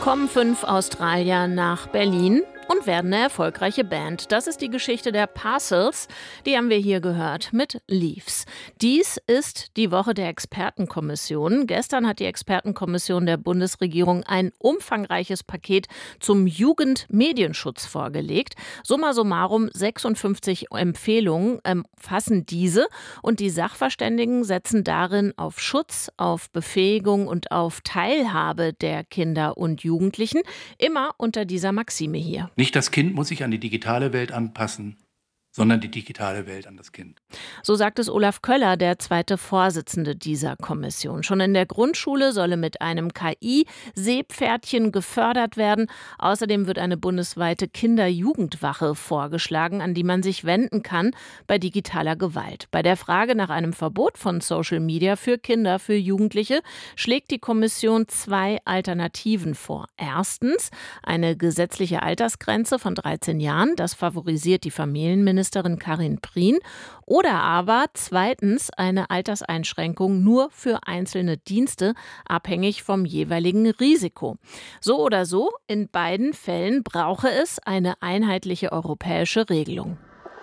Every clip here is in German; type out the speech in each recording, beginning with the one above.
Kommen 5 Australier nach Berlin und werden eine erfolgreiche Band. Das ist die Geschichte der Parcels. Die haben wir hier gehört mit Leaves. Dies ist die Woche der Expertenkommission. Gestern hat die Expertenkommission der Bundesregierung ein umfangreiches Paket zum Jugendmedienschutz vorgelegt. Summa summarum 56 Empfehlungen fassen diese. Und die Sachverständigen setzen darin auf Schutz, auf Befähigung und auf Teilhabe der Kinder und Jugendlichen. Immer unter dieser Maxime hier. Nicht das Kind muss sich an die digitale Welt anpassen, sondern die digitale Welt an das Kind. So sagt es Olaf Köller, der zweite Vorsitzende dieser Kommission. Schon in der Grundschule solle mit einem KI-Seepferdchen gefördert werden. Außerdem wird eine bundesweite Kinder-Jugendwache vorgeschlagen, an die man sich wenden kann bei digitaler Gewalt. Bei der Frage nach einem Verbot von Social Media für Kinder, für Jugendliche, schlägt die Kommission 2 Alternativen vor. Erstens eine gesetzliche Altersgrenze von 13 Jahren. Das favorisiert die Familienministerin Karin Prien. Oder aber zweitens eine Alterseinschränkung nur für einzelne Dienste, abhängig vom jeweiligen Risiko. So oder so, in beiden Fällen brauche es eine einheitliche europäische Regelung.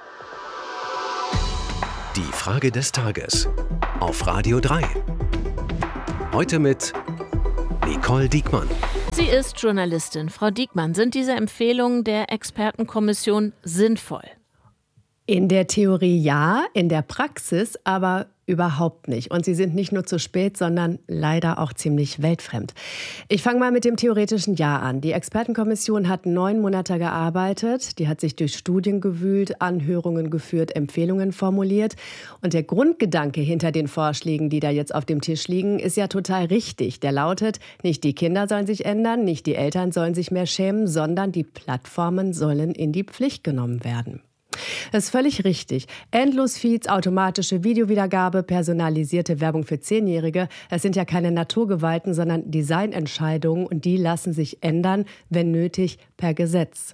Die Frage des Tages auf Radio 3. Heute mit Nicole Diekmann. Sie ist Journalistin. Frau Diekmann, sind diese Empfehlungen der Expertenkommission sinnvoll? In der Theorie ja, in der Praxis aber überhaupt nicht. Und sie sind nicht nur zu spät, sondern leider auch ziemlich weltfremd. Ich fange mal mit dem theoretischen Ja an. Die Expertenkommission hat 9 Monate gearbeitet. Die hat sich durch Studien gewühlt, Anhörungen geführt, Empfehlungen formuliert. Und der Grundgedanke hinter den Vorschlägen, die da jetzt auf dem Tisch liegen, ist ja total richtig. Der lautet, nicht die Kinder sollen sich ändern, nicht die Eltern sollen sich mehr schämen, sondern die Plattformen sollen in die Pflicht genommen werden. Das ist völlig richtig. Endlosfeeds, automatische Videowiedergabe, personalisierte Werbung für 10-Jährige, das sind ja keine Naturgewalten, sondern Designentscheidungen und die lassen sich ändern, wenn nötig, per Gesetz.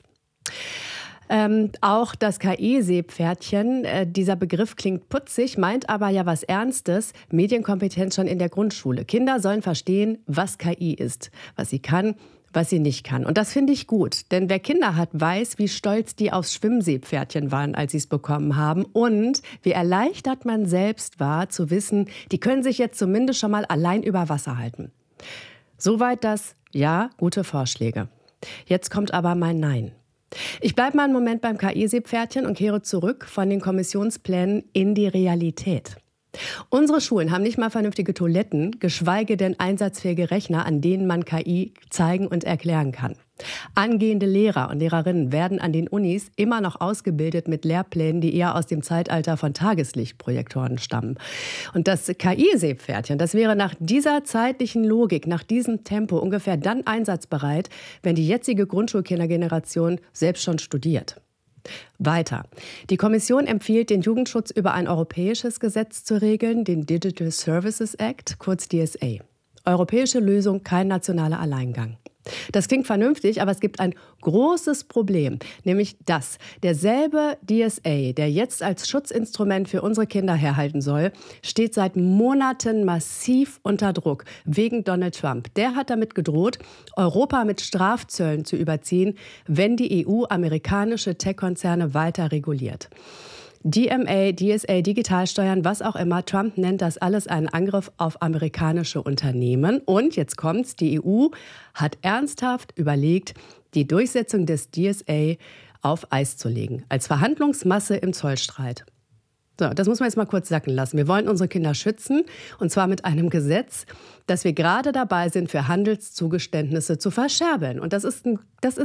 Auch das KI-Seepferdchen, dieser Begriff klingt putzig, meint aber ja was Ernstes, Medienkompetenz schon in der Grundschule. Kinder sollen verstehen, was KI ist, was sie kann, was sie nicht kann. Und das finde ich gut, denn wer Kinder hat, weiß, wie stolz die aufs Schwimmseepferdchen waren, als sie es bekommen haben und wie erleichtert man selbst war, zu wissen, die können sich jetzt zumindest schon mal allein über Wasser halten. Soweit das Ja, gute Vorschläge. Jetzt kommt aber mein Nein. Ich bleibe mal einen Moment beim KI-Seepferdchen und kehre zurück von den Kommissionsplänen in die Realität. Unsere Schulen haben nicht mal vernünftige Toiletten, geschweige denn einsatzfähige Rechner, an denen man KI zeigen und erklären kann. Angehende Lehrer und Lehrerinnen werden an den Unis immer noch ausgebildet mit Lehrplänen, die eher aus dem Zeitalter von Tageslichtprojektoren stammen. Und das KI-Seepferdchen, das wäre nach dieser zeitlichen Logik, nach diesem Tempo ungefähr dann einsatzbereit, wenn die jetzige Grundschulkindergeneration selbst schon studiert. Weiter. Die Kommission empfiehlt, den Jugendschutz über ein europäisches Gesetz zu regeln, den Digital Services Act, kurz DSA. Europäische Lösung, kein nationaler Alleingang. Das klingt vernünftig, aber es gibt ein großes Problem, nämlich dass derselbe DSA, der jetzt als Schutzinstrument für unsere Kinder herhalten soll, steht seit Monaten massiv unter Druck wegen Donald Trump. Der hat damit gedroht, Europa mit Strafzöllen zu überziehen, wenn die EU amerikanische Tech-Konzerne weiter reguliert. DMA, DSA, Digitalsteuern, was auch immer. Trump nennt das alles einen Angriff auf amerikanische Unternehmen. Und jetzt kommt's, die EU hat ernsthaft überlegt, die Durchsetzung des DSA auf Eis zu legen, als Verhandlungsmasse im Zollstreit. So, das muss man jetzt mal kurz sacken lassen. Wir wollen unsere Kinder schützen, und zwar mit einem Gesetz, das wir gerade dabei sind, für Handelszugeständnisse zu verscherbeln. Und das ist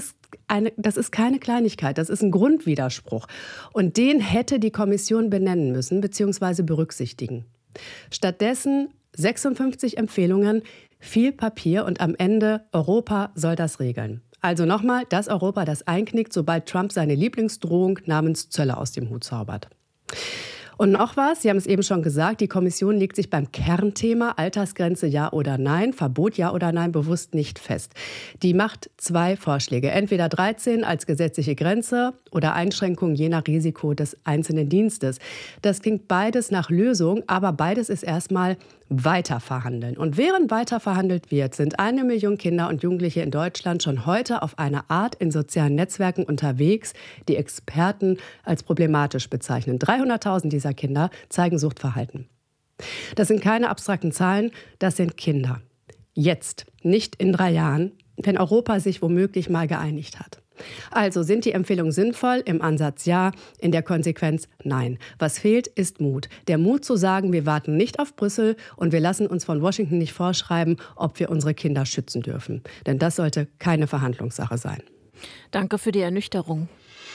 keine Kleinigkeit, das ist ein Grundwiderspruch. Und den hätte die Kommission benennen müssen bzw. berücksichtigen. Stattdessen 56 Empfehlungen, viel Papier und am Ende Europa soll das regeln. Also nochmal, das Europa, das einknickt, sobald Trump seine Lieblingsdrohung namens Zölle aus dem Hut zaubert. Und noch was, Sie haben es eben schon gesagt, die Kommission legt sich beim Kernthema Altersgrenze ja oder nein, Verbot ja oder nein bewusst nicht fest. Die macht 2 Vorschläge, entweder 13 als gesetzliche Grenze oder Einschränkungen je nach Risiko des einzelnen Dienstes. Das klingt beides nach Lösung, aber beides ist erstmal weiter verhandeln. Und während weiter verhandelt wird, sind 1 Million Kinder und Jugendliche in Deutschland schon heute auf eine Art in sozialen Netzwerken unterwegs, die Experten als problematisch bezeichnen. 300.000 dieser Kinder zeigen Suchtverhalten. Das sind keine abstrakten Zahlen, das sind Kinder. Jetzt, nicht in 3 Jahren, wenn Europa sich womöglich mal geeinigt hat. Also sind die Empfehlungen sinnvoll? Im Ansatz ja, in der Konsequenz nein. Was fehlt, ist Mut. Der Mut zu sagen, wir warten nicht auf Brüssel und wir lassen uns von Washington nicht vorschreiben, ob wir unsere Kinder schützen dürfen. Denn das sollte keine Verhandlungssache sein. Danke für die Ernüchterung.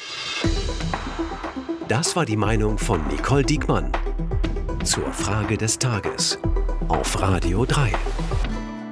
Das war die Meinung von Nicole Diekmann zur Frage des Tages auf Radio 3.